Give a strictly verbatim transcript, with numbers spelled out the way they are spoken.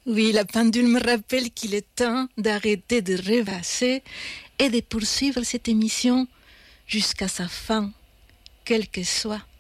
Oui, la pendule me rappelle qu'il est temps d'arrêter de rêvasser et de poursuivre cette émission jusqu'à sa fin, quelle que soit